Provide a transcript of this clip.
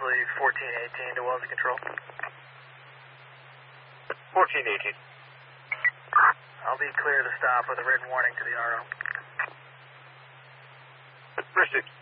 Actually, 1418 to Wells Control. 1418. I'll be clear to stop with a written warning to the RO. Proceed.